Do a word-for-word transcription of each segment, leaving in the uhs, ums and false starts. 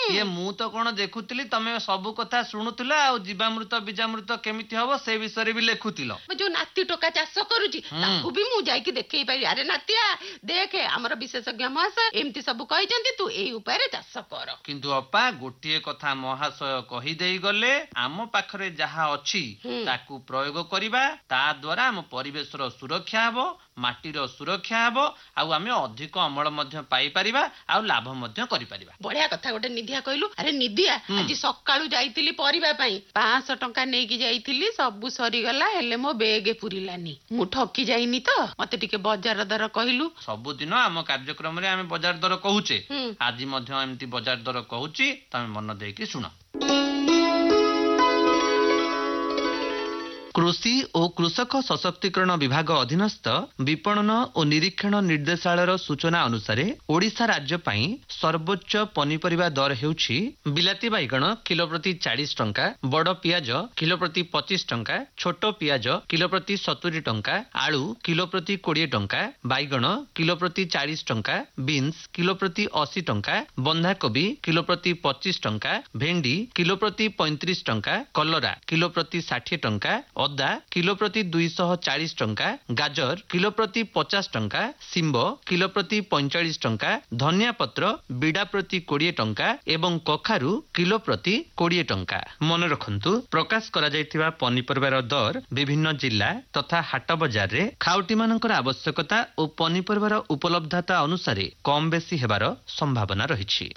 ये मु तो कोन देखुतिली तमे सब कथा सुनुतिला आ जीवामृत बीजामृत केमिति हबो से विषय भी लेखुतिलो जो नाती टोका चाष करूची ताकू भी मु जाई कि देखै पाई अरे नातिया देखे हमर विशेषज्ञ महाशय एमती सब कहि जंती तू एई उपाय रे चाष कर किंतु अपा गोटिए कथा महाशय कहि देई गले आम पाखरे जहा अछि ताकू प्रयोग करिबा ता द्वारा हम परिवेशर सुरक्षा हबो माटीर सुरक्षा हबो आ आमे अधिक अमल मध्य पाई परिबा आ लाभ मध्य करि परिबा बढ़िया कथा गोटे निधिया कहलु अरे निधिया आज सकाळू जाईतिली परिबा पई पाँच सौ टंका नै कि जाईतिली सब सरी गला हेले मो बेगे पुरिलानी मु ठकी जाईनी तो मते टिके बाजार दर कहलु सब दिन हम कार्यक्रम रे हम बाजार दर कहूचे आज मध्य एमती बाजार दर कहूची तमे मन देई कि सुनो कृषि और कृषक सशक्तिकरण विभाग अधीनस्थ विपणन और निरीक्षण निर्देशालयर सूचना अनुसार ओडिशा राज्य पई सर्वोच्च पनीपरिबा दर हेउछि बिलाती बाइगण किलो प्रति चालीस टंका बड़ पियाज किलो प्रति पच्चीस टंका छोट पियाज किलो प्रति सत्तरी टंका आलू किलो प्रति बीस टंका बाइगण किलो प्रति चालीस टंका बीन्स किलो प्रति अस्सी टंका बंधाकोबी किलो प्रति पच्चीस टंका भेंडी किलो प्रति पैंतीस टंका कलरा किलो प्रति साठ टंका अदा किलो प्रति दुई सौ चालीस टंका गाजर किलो प्रति पचास टंका सिंबो किलो प्रति पैंतालीस टंका धनिया पत्र बिडा प्रति बीस टंका एवं कखारू किलो प्रति बीस टंका मन रखंतु प्रकाश करा जायतिबा पनीपरिबार दर विभिन्न जिला तथा हाट बाजार रे खाउटी मानकर आवश्यकता और पनीपरिबार उपलब्धता अनुसार कम बेसी हेबार संभावना रहिछि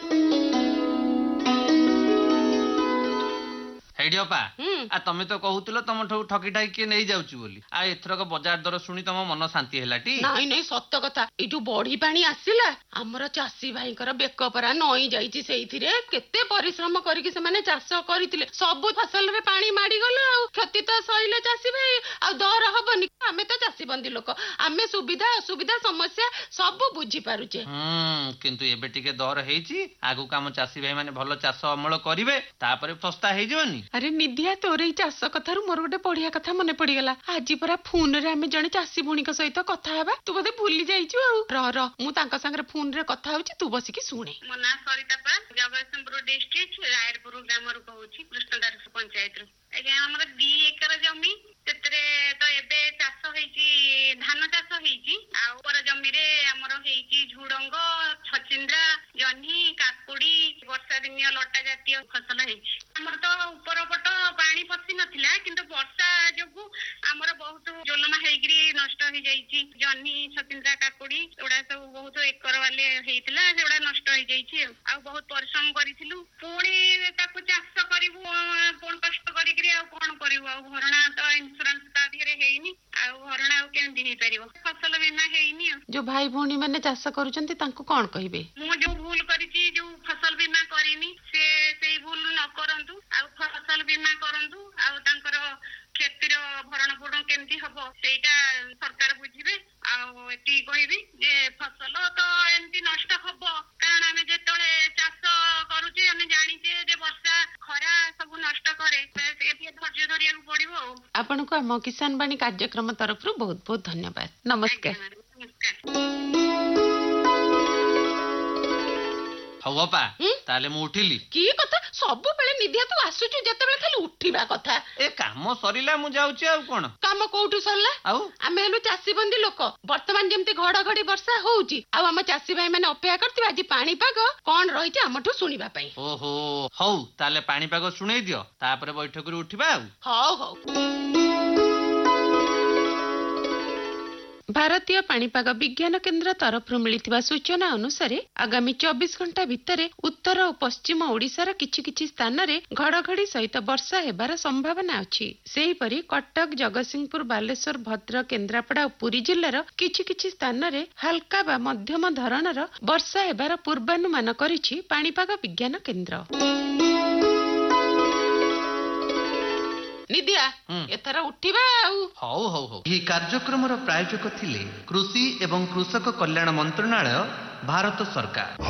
हेडियोपा आ तमे तो कहूतिलो तम ठौ ठकी ठाई के नै जाउची बोली आ एथरक बाजार दर सुनी तम मन शांति हेलाटी नाही नै सत्य कथा एठू बढी पानी आसिला हमर चासी भाईकर बेकपरा नई जाईची सेइथिरे केते परिश्रम करी कि से माने चाष करितिले सब फसल रे पानी माडी गला आ क्षति तो सहिले चासी भाई आ दर हबनी आमे तो चासी बंदी लोक आमे सुविधा असुविधा समस्या सब बुझी पारुचे हम किंतु एबे टिके दर हेची आगु काम चासी भाई माने भलो चाष अमल करिवे तापरे सस्ता हे जवनी अरे निधिया तोरे चाष कथारू मोर गोटे बढ़िया कथा मने पड़ीगला आज परा फोन रे आमे जने चासी भूणी के सहित कथा हेबा तू बोधे भूली जाइछु आ रह रह मु तांका संगे फोन रे कथा होची तू बसी की सुने मो ना सरिता पा जगतसिंहपुर डिस्ट्रिक्ट रायरपुर ग्राम रू कहूची कृष्णदार पंचायत रू एगे हमर दो एकर जमी तेतरे तो एबे चाष हेची धान चाष हेची आ ऊपर जमी रे हमर हेची झुडंग छचिंद्रा जन्ही काकुडी वर्षा दिनिया लटा जातीय फसल हेची हमर तो ऊपर पट पानी पसी नथिला किंतु वर्षा जोगु हमर बहुत जोलमा हेगिरी नष्ट हे जाईची जन्ही छचिंद्रा काकुडी ओडा सब बहुत एकर वाले हेइतला सेडा नष्ट हे जाईची आ बहुत परिश्रम करिथिलु पुणी ताकु चाष करिवु कोन कष्ट करिकरी आ कोन करिवु आ भरणा तो इंश्योरेंस ता धिरे हेइनी आ भरणा आ केंदी हे परिवो फसल बीमा हेइनी जो भाई भौणी माने चाष करूचंती तांको कोन कहिबे मु जो भूल करिची जो फसल बीमा करिनी से सेई भूल न करंतु आ फसल बीमा करंतु आ तांकर खेतीर भरण पोषण केमती हबो सेटा सरकार बुझिबे आ एती कहिबी जे फसल तो एमती नष्ट हबो कारण आमे जेतळे चाष करूची आमे जानि जे जे वर्षा खरा सब नष्ट करे सेती धैर्य धरिया को पड़िबो आपन को हम किसान बाणी कार्यक्रम तरफ रु बहुत बहुत धन्यवाद नमस्कार हवपा ताले मु उठिली की कथा सब बेले निधिया तू आसुचु जते बेले खाली उठिबा कथा ए काम सरिला मु जाउची आ कोन काम कोउठु सरला आउ आमे हेलु चासी बंदी लोक वर्तमान जेमती घड़घड़ी वर्षा होउची आ हम चासी भाई माने अपेक्षा करथिबा आज पानी पाग कोन रहिची हमठु सुनिबा पई ओहो हौ ताले पानी पाग सुनै दियो तापर बैठक रे उठिबा हौ हौ भारतीय पाणीपाग विज्ञान केन्द्र तरफ मिलिथिबा सूचना अनुसार आगामी चौबीस घंटा भितर उत्तर और पश्चिम ओडिशार किछि किछि स्थान रे घड़घड़ी सहित वर्षा हेबार संभावना अछि सेहिपरि कटक जगतसिंहपुर बालेश्वर भद्रक केन्द्रापड़ा और पुरी जिल्लार किछि किछि स्थान रे हल्का बा मध्यम धरणर वर्षा हेबार पूर्वानुमान करिछि पाणीपाग विज्ञान केन्द्र निदिया एथरा उठिबा हौ हौ हौ ई कार्यक्रम रो प्रायोजक थिले कृषि एवं कृषक कल्याण मंत्रणालय भारत सरकार।